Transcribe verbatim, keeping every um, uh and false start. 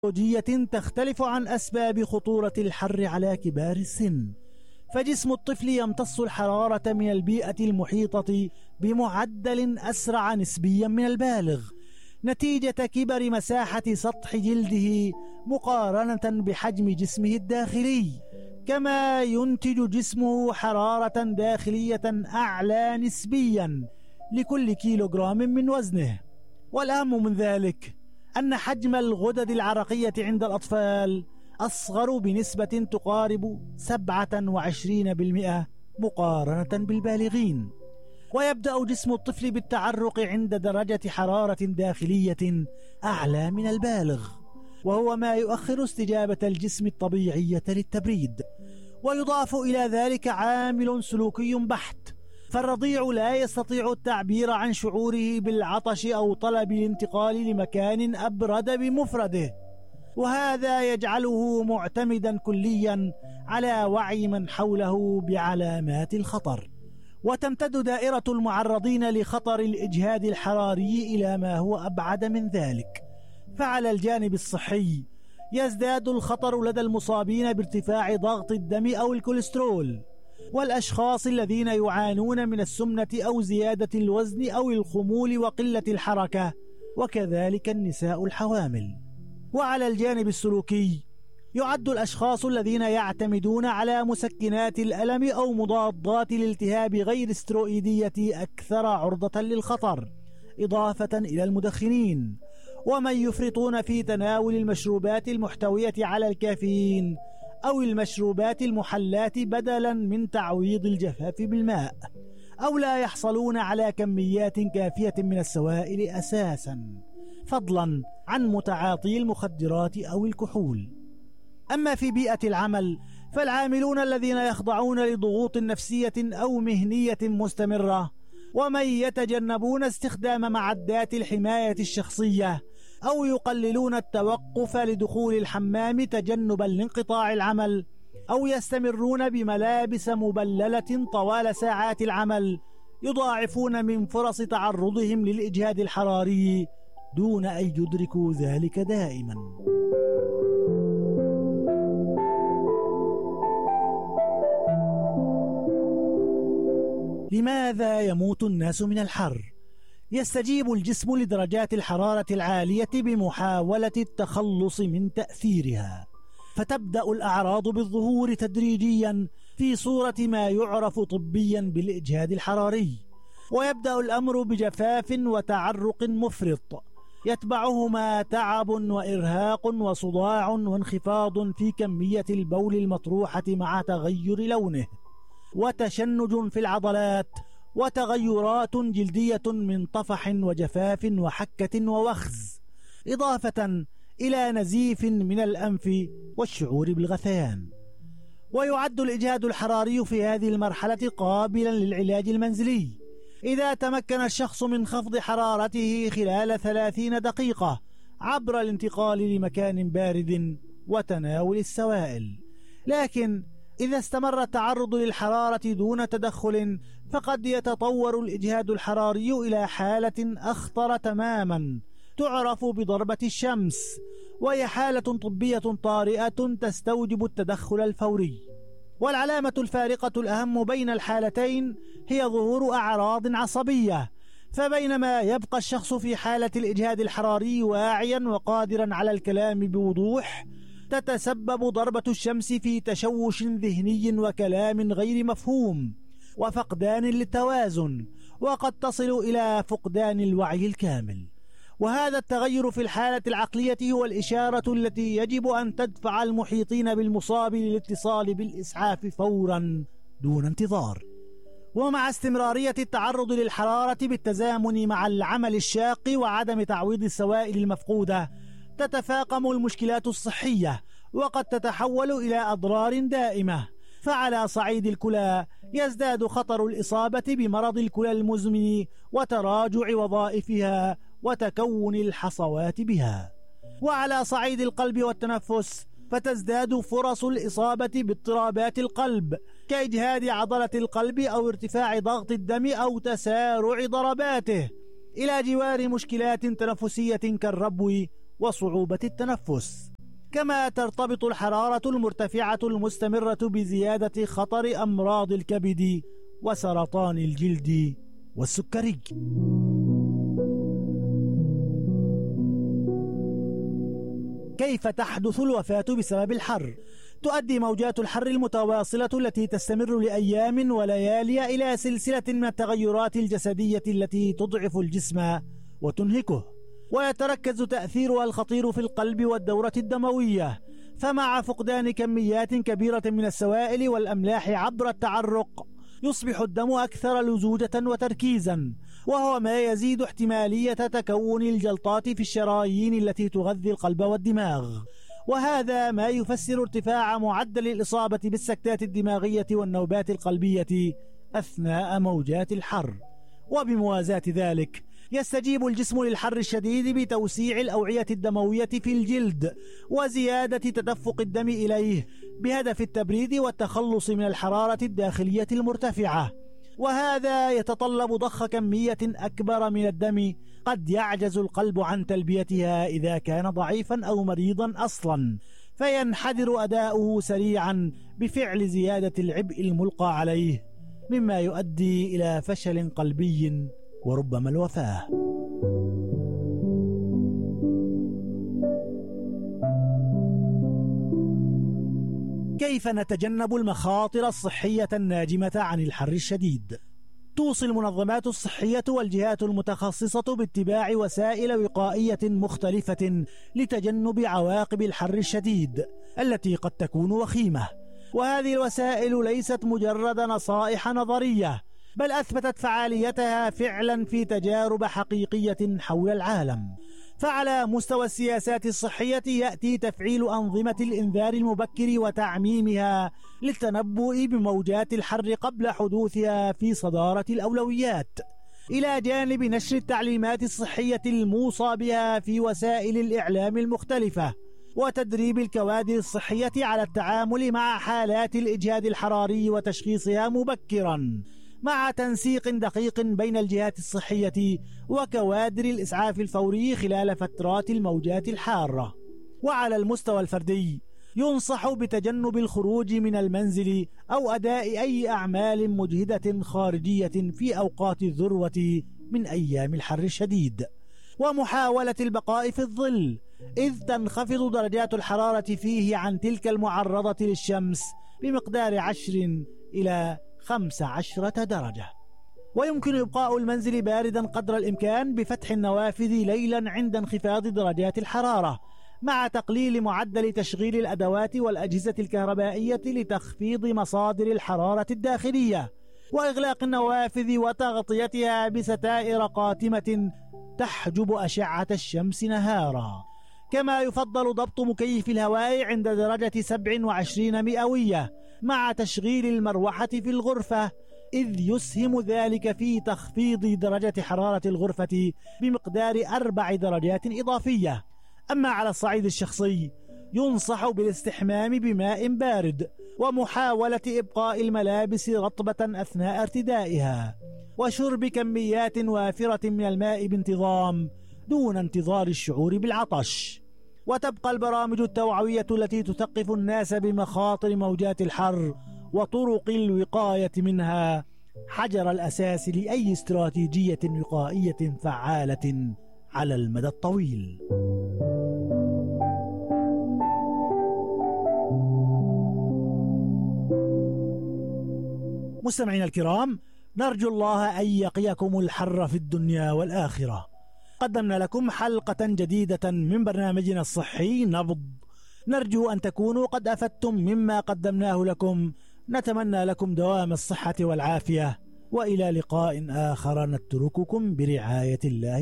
بيولوجية تختلف عن أسباب خطورة الحر على كبار السن، فجسم الطفل يمتص الحرارة من البيئة المحيطة بمعدل أسرع نسبيا من البالغ نتيجة كبر مساحة سطح جلده مقارنة بحجم جسمه الداخلي، كما ينتج جسمه حرارة داخلية أعلى نسبيا لكل كيلوغرام من وزنه. والأهم من ذلك أن حجم الغدد العرقية عند الأطفال أصغر بنسبة تقارب سبعة وعشرين بالمئة مقارنة بالبالغين، ويبدأ جسم الطفل بالتعرق عند درجة حرارة داخلية أعلى من البالغ، وهو ما يؤخر استجابة الجسم الطبيعية للتبريد. ويضاف إلى ذلك عامل سلوكي بحت، فالرضيع لا يستطيع التعبير عن شعوره بالعطش أو طلب الانتقال لمكان أبرد بمفرده، وهذا يجعله معتمدا كليا على وعي من حوله بعلامات الخطر. وتمتد دائرة المعرضين لخطر الإجهاد الحراري إلى ما هو أبعد من ذلك، فعلى الجانب الصحي يزداد الخطر لدى المصابين بارتفاع ضغط الدم أو الكوليسترول، والأشخاص الذين يعانون من السمنة أو زيادة الوزن أو الخمول وقلة الحركة، وكذلك النساء الحوامل. وعلى الجانب السلوكي يعد الأشخاص الذين يعتمدون على مسكنات الألم أو مضادات الالتهاب غير استروئيدية أكثر عرضة للخطر، إضافة إلى المدخنين ومن يفرطون في تناول المشروبات المحتوية على الكافيين أو المشروبات المحلاة بدلا من تعويض الجفاف بالماء، أو لا يحصلون على كميات كافية من السوائل أساسا، فضلا عن متعاطي المخدرات أو الكحول. أما في بيئة العمل فالعاملون الذين يخضعون لضغوط نفسية أو مهنية مستمرة، ومن يتجنبون استخدام معدات الحماية الشخصية أو يقللون التوقف لدخول الحمام تجنبا لانقطاع العمل، أو يستمرون بملابس مبللة طوال ساعات العمل، يضاعفون من فرص تعرضهم للإجهاد الحراري دون أن يدركوا ذلك دائما. لماذا يموت الناس من الحر؟ يستجيب الجسم لدرجات الحرارة العالية بمحاولة التخلص من تأثيرها، فتبدأ الأعراض بالظهور تدريجيا في صورة ما يعرف طبيا بالإجهاد الحراري، ويبدأ الأمر بجفاف وتعرق مفرط، يتبعهما تعب وإرهاق وصداع وانخفاض في كمية البول المطروحة مع تغير لونه، وتشنج في العضلات، وتغيرات جلدية من طفح وجفاف وحكة ووخز، إضافة إلى نزيف من الأنف والشعور بالغثيان. ويعد الإجهاد الحراري في هذه المرحلة قابلا للعلاج المنزلي إذا تمكن الشخص من خفض حرارته خلال ثلاثين دقيقة عبر الانتقال لمكان بارد وتناول السوائل. لكن إذا استمر التعرض للحرارة دون تدخل فقد يتطور الإجهاد الحراري إلى حالة أخطر تماما تعرف بضربة الشمس، وهي حالة طبية طارئة تستوجب التدخل الفوري. والعلامة الفارقة الأهم بين الحالتين هي ظهور أعراض عصبية، فبينما يبقى الشخص في حالة الإجهاد الحراري واعيا وقادرا على الكلام بوضوح، تتسبب ضربة الشمس في تشوش ذهني وكلام غير مفهوم وفقدان للتوازن، وقد تصل إلى فقدان الوعي الكامل. وهذا التغير في الحالة العقلية هو الإشارة التي يجب أن تدفع المحيطين بالمصاب للاتصال بالإسعاف فورا دون انتظار. ومع استمرارية التعرض للحرارة بالتزامن مع العمل الشاق وعدم تعويض السوائل المفقودة، تتفاقم المشكلات الصحية وقد تتحول إلى أضرار دائمة. فعلى صعيد الكلى يزداد خطر الإصابة بمرض الكلى المزمن وتراجع وظائفها وتكون الحصوات بها. وعلى صعيد القلب والتنفس فتزداد فرص الإصابة باضطرابات القلب كإجهاد عضلة القلب أو ارتفاع ضغط الدم أو تسارع ضرباته، إلى جوار مشكلات تنفسية كالربو وصعوبة التنفس. كما ترتبط الحرارة المرتفعة المستمرة بزيادة خطر أمراض الكبد وسرطان الجلد والسكري. كيف تحدث الوفاة بسبب الحر؟ تؤدي موجات الحر المتواصلة التي تستمر لأيام وليالي إلى سلسلة من التغيرات الجسدية التي تضعف الجسم وتنهكه، ويتركز تأثيرها الخطير في القلب والدورة الدموية، فمع فقدان كميات كبيرة من السوائل والأملاح عبر التعرق يصبح الدم أكثر لزوجة وتركيزا، وهو ما يزيد احتمالية تكون الجلطات في الشرايين التي تغذي القلب والدماغ، وهذا ما يفسر ارتفاع معدل الإصابة بالسكتات الدماغية والنوبات القلبية أثناء موجات الحر. وبموازاة ذلك يستجيب الجسم للحر الشديد بتوسيع الأوعية الدموية في الجلد وزيادة تدفق الدم إليه بهدف التبريد والتخلص من الحرارة الداخلية المرتفعة، وهذا يتطلب ضخ كمية أكبر من الدم قد يعجز القلب عن تلبيتها إذا كان ضعيفا أو مريضا أصلا، فينحدر أداؤه سريعا بفعل زيادة العبء الملقى عليه، مما يؤدي إلى فشل قلبي وربما الوفاة. كيف نتجنب المخاطر الصحية الناجمة عن الحر الشديد؟ توصي المنظمات الصحية والجهات المتخصصة باتباع وسائل وقائية مختلفة لتجنب عواقب الحر الشديد التي قد تكون وخيمة، وهذه الوسائل ليست مجرد نصائح نظرية، بل أثبتت فعاليتها فعلا في تجارب حقيقية حول العالم. فعلى مستوى السياسات الصحية يأتي تفعيل أنظمة الإنذار المبكر وتعميمها للتنبؤ بموجات الحر قبل حدوثها في صدارة الأولويات، إلى جانب نشر التعليمات الصحية الموصى بها في وسائل الإعلام المختلفة، وتدريب الكوادر الصحية على التعامل مع حالات الإجهاد الحراري وتشخيصها مبكرا، مع تنسيق دقيق بين الجهات الصحية وكوادر الإسعاف الفوري خلال فترات الموجات الحارة. وعلى المستوى الفردي ينصح بتجنب الخروج من المنزل أو أداء أي أعمال مجهدة خارجية في أوقات الذروة من أيام الحر الشديد، ومحاولة البقاء في الظل إذ تنخفض درجات الحرارة فيه عن تلك المعرضة للشمس بمقدار عشر إلى خمس عشرة درجة. ويمكن إبقاء المنزل باردا قدر الإمكان بفتح النوافذ ليلا عند انخفاض درجات الحرارة، مع تقليل معدل تشغيل الأدوات والأجهزة الكهربائية لتخفيض مصادر الحرارة الداخلية، وإغلاق النوافذ وتغطيتها بستائر قاتمة تحجب أشعة الشمس نهارا. كما يفضل ضبط مكيف الهواء عند درجة سبع وعشرين مئوية مع تشغيل المروحة في الغرفة، إذ يسهم ذلك في تخفيض درجة حرارة الغرفة بمقدار أربع درجات إضافية. أما على الصعيد الشخصي ينصح بالاستحمام بماء بارد ومحاولة إبقاء الملابس رطبة أثناء ارتدائها، وشرب كميات وافرة من الماء بانتظام دون انتظار الشعور بالعطش. وتبقى البرامج التوعوية التي تثقف الناس بمخاطر موجات الحر وطرق الوقاية منها حجر الأساس لأي استراتيجية وقائية فعالة على المدى الطويل. مستمعينا الكرام، نرجو الله أن يقيكم الحر في الدنيا والآخرة. قدمنا لكم حلقة جديدة من برنامجنا الصحي نبض، نرجو أن تكونوا قد أفدتم مما قدمناه لكم. نتمنى لكم دوام الصحة والعافية، وإلى لقاء آخر نترككم برعاية الله.